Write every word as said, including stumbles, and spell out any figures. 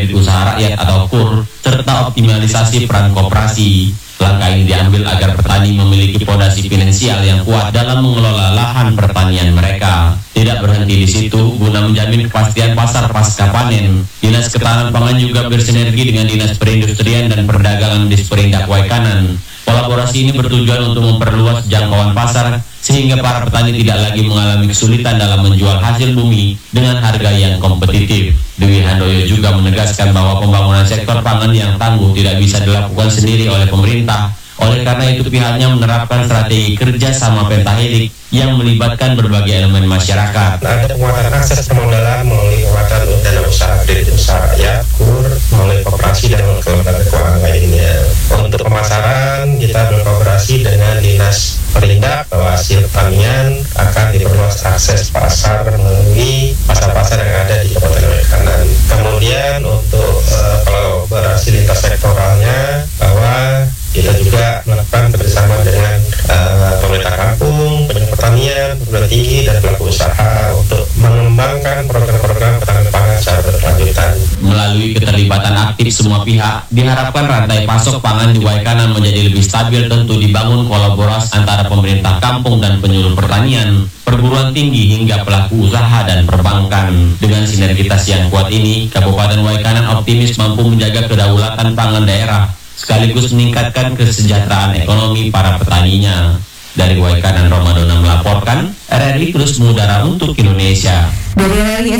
usaha rakyat atau K U R, serta optimalisasi peran koperasi. Langkah ini diambil agar petani memiliki fondasi finansial yang kuat dalam mengelola lahan pertanian mereka. Tidak berhenti di situ, guna menjamin kepastian pasar pasca panen, Dinas Ketahanan Pangan juga bersinergi dengan Dinas Perindustrian dan Perdagangan Disperindak Waikanan. Kolaborasi ini bertujuan untuk memperluas jangkauan pasar sehingga para petani tidak lagi mengalami kesulitan dalam menjual hasil bumi dengan harga yang kompetitif. Dewi Handoyo juga menegaskan bahwa pembangunan sektor pangan yang tangguh tidak bisa dilakukan sendiri oleh pemerintah. Oleh karena itu pihaknya menerapkan strategi kerja sama pentahelik yang melibatkan berbagai elemen masyarakat. Ada penguatan akses permodalan melalui penguatan dana usaha kredit usaha rakyat, K U R, melalui koperasi dan lembaga keuangan lainnya. Untuk pemasaran kita berkooperasi dengan Dinas Perindak bahwa hasil pertanian akan diperluas akses pasar melalui pasar-pasar yang ada di Kabupaten Waikanan. Kemudian untuk uh, kolaborasi lintas sektoralnya bahwa kita juga melakukan kerjasama dengan uh, pemerintah kampung, penyuluh pertanian, perguruan tinggi, dan pelaku usaha untuk mengembangkan program-program ketahanan pangan secara berkelanjutan. Melalui keterlibatan aktif semua pihak, diharapkan rantai pasok pangan di Waikanan menjadi lebih stabil. Tentu dibangun kolaborasi antara pemerintah kampung dan penyuluh pertanian, perguruan tinggi hingga pelaku usaha dan perbankan. Dengan sinergitas yang kuat ini, Kabupaten Waikanan optimis mampu menjaga kedaulatan pangan daerah sekaligus meningkatkan kesejahteraan ekonomi para petaninya. Dari Waikanan, Ramadan melaporkan, R R I terus mengudara untuk Indonesia. Dari R R I